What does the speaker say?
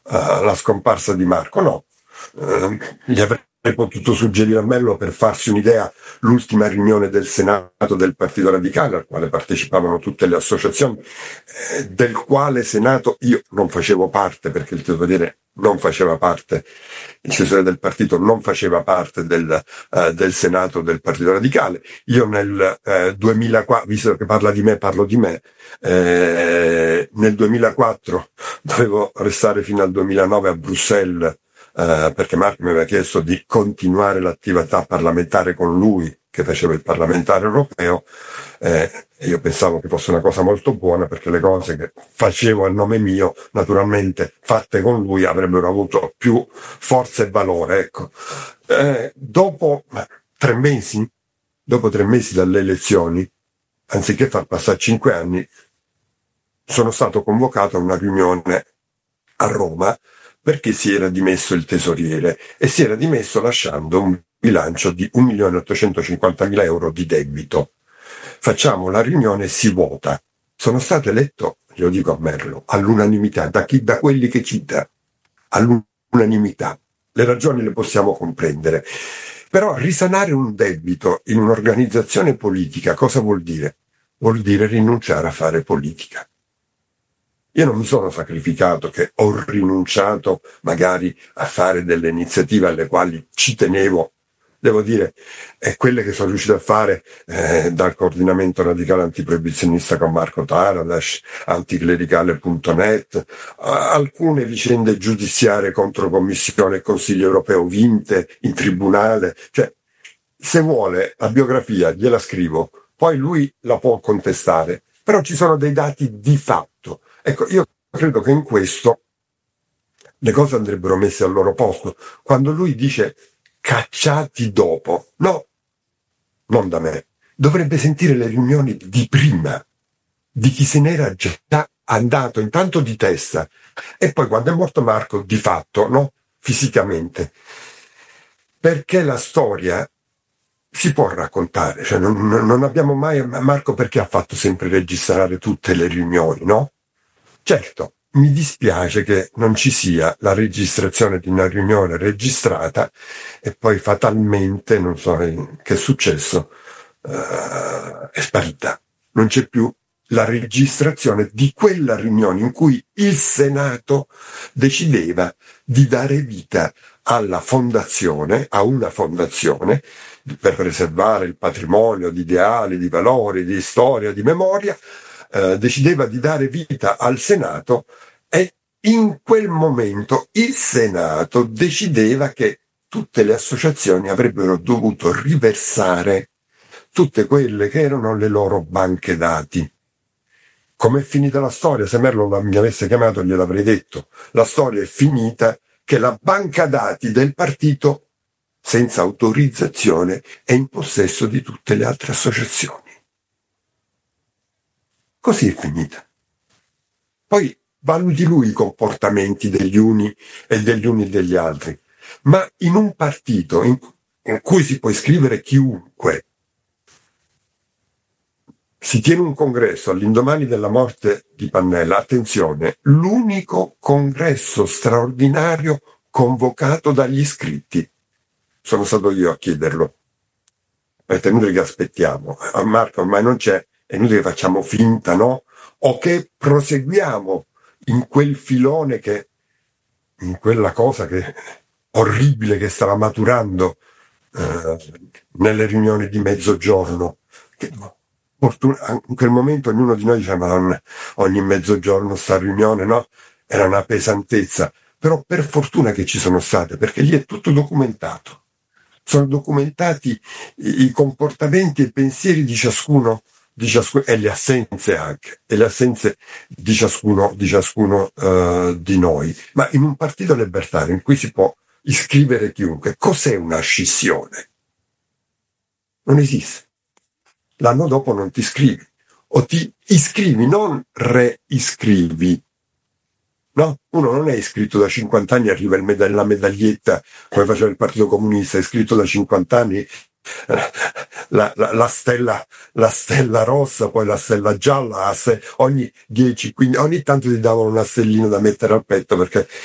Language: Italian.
la scomparsa di Marco, no. Gli avrei potuto suggerire a Mello, per farsi un'idea, l'ultima riunione del Senato del Partito Radicale, al quale partecipavano tutte le associazioni, del quale Senato io non facevo parte, perché il tesoriere non faceva parte, il tesoriere del partito non faceva parte del Senato del Partito Radicale. Io nel 2004, visto che parla di me, parlo di me, nel 2004 dovevo restare fino al 2009 a Bruxelles, perché Marco mi aveva chiesto di continuare l'attività parlamentare con lui, che faceva il parlamentare europeo, e io pensavo che fosse una cosa molto buona, perché le cose che facevo a nome mio, naturalmente fatte con lui, avrebbero avuto più forza e valore, ecco. Dopo 3 mesi, dopo 3 mesi dalle elezioni, anziché far passare 5 anni, sono stato convocato a una riunione a Roma, perché si era dimesso il tesoriere, e si era dimesso lasciando un bilancio di 1.850.000 euro di debito. Facciamo la riunione e si vota. Sono stato eletto, glielo dico a Merlo, all'unanimità, da quelli che cita, all'unanimità. Le ragioni le possiamo comprendere. Però risanare un debito in un'organizzazione politica cosa vuol dire? Vuol dire rinunciare a fare politica. Io non mi sono sacrificato, che ho rinunciato magari a fare delle iniziative alle quali ci tenevo, devo dire, e quelle che sono riuscito a fare, dal coordinamento radicale antiproibizionista con Marco Taradas, anticlericale.net, alcune vicende giudiziarie contro Commissione e Consiglio europeo vinte in tribunale. Cioè, se vuole la biografia gliela scrivo, poi lui la può contestare, però ci sono dei dati di fatto. Ecco, io credo che in questo le cose andrebbero messe al loro posto. Quando lui dice cacciati dopo, no, non da me, dovrebbe sentire le riunioni di prima, di chi se n'era già andato, intanto di testa, e poi quando è morto Marco, di fatto, no, fisicamente. Perché la storia si può raccontare, cioè non abbiamo mai, Marco perché ha fatto sempre registrare tutte le riunioni, no? Certo, mi dispiace che non ci sia la registrazione di una riunione registrata e poi fatalmente, non so che è successo, è sparita. Non c'è più la registrazione di quella riunione in cui il Senato decideva di dare vita alla fondazione, a una fondazione, per preservare il patrimonio di ideali, di valori, di storia, di memoria, decideva di dare vita al Senato, e in quel momento il Senato decideva che tutte le associazioni avrebbero dovuto riversare tutte quelle che erano le loro banche dati. Com'è finita la storia? Se Merlo mi avesse chiamato gliel'avrei detto. La storia è finita che la banca dati del partito, senza autorizzazione, è in possesso di tutte le altre associazioni. Così è finita. Poi valuti lui i comportamenti degli uni e degli altri. Ma in un partito in cui si può iscrivere chiunque, si tiene un congresso all'indomani della morte di Pannella, attenzione, l'unico congresso straordinario convocato dagli iscritti. Sono stato io a chiederlo. È inutile che aspettiamo. A Marco ormai non c'è, è inutile che facciamo finta, no? O che proseguiamo in quel filone in quella cosa orribile che stava maturando nelle riunioni di mezzogiorno. In quel momento ognuno di noi diceva, Madonna, ogni mezzogiorno sta riunione, no? Era una pesantezza. Però per fortuna che ci sono state, perché lì è tutto documentato. Sono documentati i comportamenti e i pensieri di ciascuno, e le assenze anche, e le assenze di ciascuno di noi. Ma in un partito libertario in cui si può iscrivere chiunque, cos'è una scissione? Non esiste. L'anno dopo non ti iscrivi, o ti iscrivi, non reiscrivi. No, uno non è iscritto da 50 anni, arriva la medaglietta, come faceva il Partito Comunista, è iscritto da 50 anni, la stella rossa, poi la stella gialla, ogni 10, quindi ogni tanto ti davano una stellina da mettere al petto, perché